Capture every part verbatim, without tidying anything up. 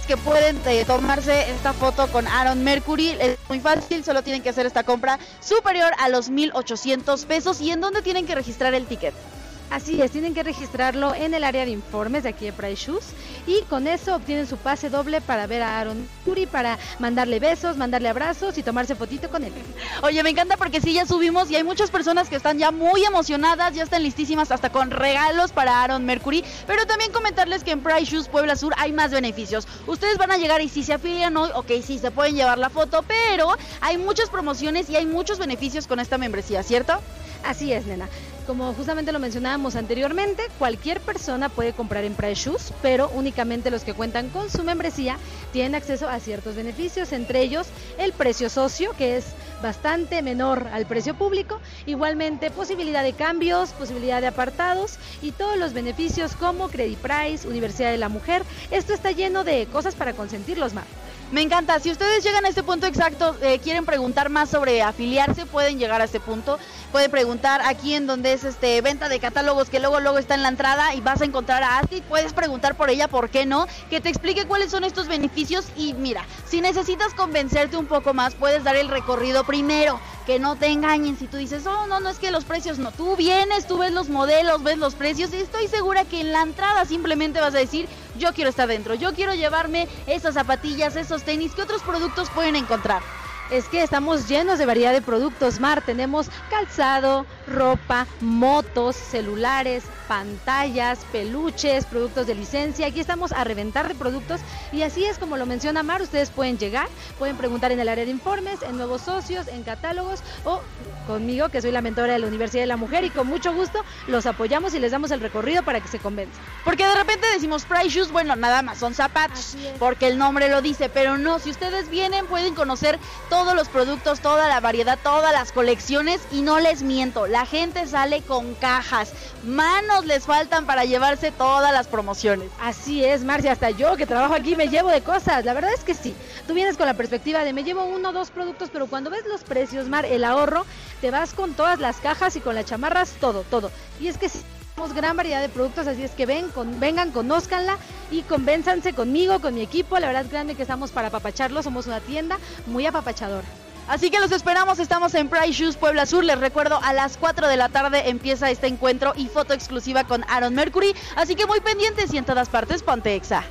que pueden eh, tomarse esta foto con Aaron Mercury. Es muy fácil, solo tienen que hacer esta compra superior a los mil ochocientos pesos. ¿Y en dónde tienen que registrar el ticket? Así es, tienen que registrarlo en el área de informes de aquí de Price Shoes y con eso obtienen su pase doble para ver a Aaron Mercury, para mandarle besos, mandarle abrazos y tomarse fotito con él. Oye, me encanta porque sí, ya subimos y hay muchas personas que están ya muy emocionadas, ya están listísimas hasta con regalos para Aaron Mercury, pero también comentarles que en Price Shoes Puebla Sur hay más beneficios. Ustedes van a llegar y si se afilian hoy, ok, sí, se pueden llevar la foto, pero hay muchas promociones y hay muchos beneficios con esta membresía, ¿cierto? Así es, nena. Como justamente lo mencionábamos anteriormente, cualquier persona puede comprar en Price Shoes, pero únicamente los que cuentan con su membresía tienen acceso a ciertos beneficios, entre ellos el precio socio, que es bastante menor al precio público, igualmente posibilidad de cambios, posibilidad de apartados y todos los beneficios como Credit Price, Universidad de la Mujer. Esto está lleno de cosas para consentirlos más. Me encanta, si ustedes llegan a este punto exacto, eh, quieren preguntar más sobre afiliarse, pueden llegar a este punto, pueden preguntar aquí en donde es este venta de catálogos, que luego luego está en la entrada y vas a encontrar a Astrid, puedes preguntar por ella, ¿por qué no? Que te explique cuáles son estos beneficios y mira, si necesitas convencerte un poco más, puedes dar el recorrido primero, que no te engañen, si tú dices, oh no, no es que los precios no, tú vienes, tú ves los modelos, ves los precios y estoy segura que en la entrada simplemente vas a decir, yo quiero estar dentro, yo quiero llevarme esas zapatillas, esos tenis, ¿qué otros productos pueden encontrar? Es que estamos llenos de variedad de productos, Mar. Tenemos calzado, ropa, motos, celulares, pantallas, peluches, productos de licencia. Aquí estamos a reventar de productos y así es como lo menciona Mar. Ustedes pueden llegar, pueden preguntar en el área de informes, en nuevos socios, en catálogos o conmigo, que soy la mentora de la Universidad de la Mujer, y con mucho gusto los apoyamos y les damos el recorrido para que se convenzan. Porque de repente decimos Price Shoes, bueno, nada más son zapatos, porque el nombre lo dice, pero no, si ustedes vienen pueden conocer todo todos los productos, toda la variedad, todas las colecciones y no les miento, la gente sale con cajas, manos les faltan para llevarse todas las promociones. Así es, Marcia, hasta yo que trabajo aquí me llevo de cosas, la verdad es que sí, tú vienes con la perspectiva de me llevo uno o dos productos, pero cuando ves los precios, Mar, el ahorro, te vas con todas las cajas y con las chamarras, todo, todo, y es que sí. Tenemos gran variedad de productos, así es que ven, con, vengan, conózcanla y convénzanse conmigo, con mi equipo. La verdad, créanme que estamos para apapacharlos, somos una tienda muy apapachadora. Así que los esperamos, estamos en Price Shoes Puebla Sur. Les recuerdo, a las cuatro de la tarde empieza este encuentro y foto exclusiva con Aaron Mercury. Así que muy pendientes y en todas partes, ponte Exa.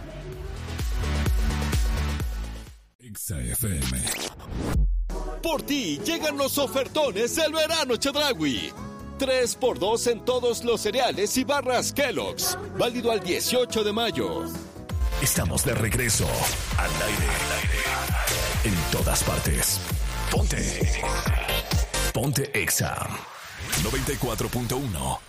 Exa F M. Por ti llegan los ofertones del verano Chedraui. tres por dos en todos los cereales y barras Kellogg's. Válido al dieciocho de mayo. Estamos de regreso al aire, al aire. En todas partes. Ponte. Ponte Exa. noventa y cuatro punto uno.